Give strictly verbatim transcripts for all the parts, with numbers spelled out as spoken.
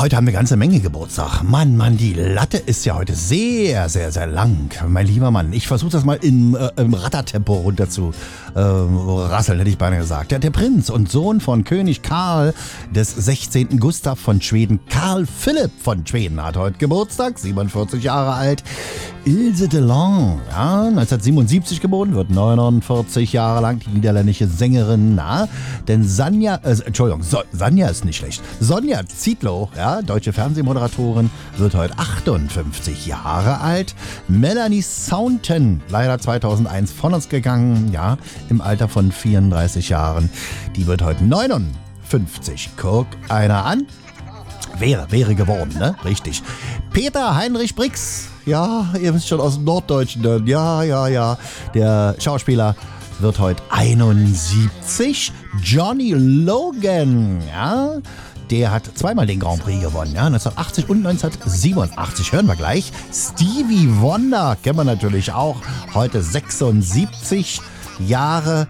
Heute haben wir eine ganze Menge Geburtstag. Mann, Mann, die Latte ist ja heute sehr, sehr, sehr lang. Mein lieber Mann, ich versuche das mal im, äh, im Rattertempo runter zu äh, rasseln, hätte ich beinahe gesagt. Der, der Prinz und Sohn von König Karl des sechzehnten Gustav von Schweden, Karl Philipp von Schweden, hat heute Geburtstag, siebenundvierzig Jahre alt. Ilse Delon, ja, neunzehnhundertsiebenundsiebzig geboren, wird neunundvierzig Jahre lang, die niederländische Sängerin, na, denn Sanja, äh, Entschuldigung, so, Sanja ist nicht schlecht. Sonja Zietlow, ja, deutsche Fernsehmoderatorin, wird heute achtundfünfzig Jahre alt. Melanie Saunton, leider zweitausendeins von uns gegangen, ja, im Alter von vierunddreißig Jahren, die wird heute neunundfünfzig. Guck einer an. Wäre, wäre geworden, ne? Richtig. Peter Heinrich Brix, ja, ihr wisst schon aus dem Norddeutschen, ne? ja, ja, ja, der Schauspieler wird heute einundsiebzig. Johnny Logan, ja, der hat zweimal den Grand Prix gewonnen, ja, neunzehnhundertachtzig und neunzehnhundertsiebenundachtzig. Hören wir gleich. Stevie Wonder, kennen wir natürlich auch, heute sechsundsiebzig Jahre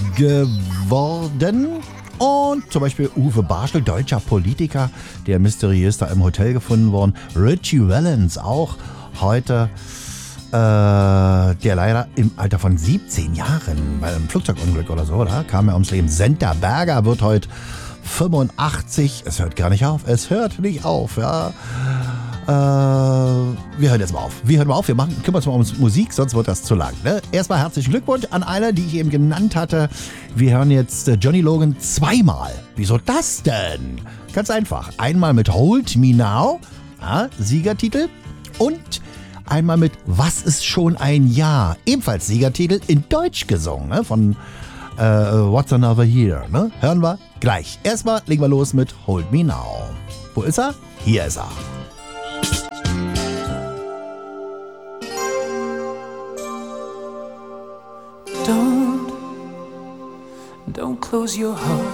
geworden. Und zum Beispiel Uwe Barschel, deutscher Politiker, der mysteriös da im Hotel gefunden worden. Richie Valens auch heute, äh, der leider im Alter von siebzehn Jahren bei einem Flugzeugunglück oder so, da kam er ums Leben. Senta Berger wird heute fünfundachtzig. Es hört gar nicht auf, es hört nicht auf, ja. Äh, wir hören jetzt mal auf. Wir hören mal auf, wir machen, kümmern uns mal um Musik, sonst wird das zu lang. Ne? Erstmal herzlichen Glückwunsch an alle, die ich eben genannt hatte. Wir hören jetzt Johnny Logan zweimal. Wieso das denn? Ganz einfach. Einmal mit Hold Me Now, ja, Siegertitel, und einmal mit Was ist schon ein Jahr? Ebenfalls Siegertitel in Deutsch gesungen, ne? Von äh, What's Another Year. Ne? Hören wir gleich. Erstmal legen wir los mit Hold Me Now. Wo ist er? Hier ist er. Don't, don't close your heart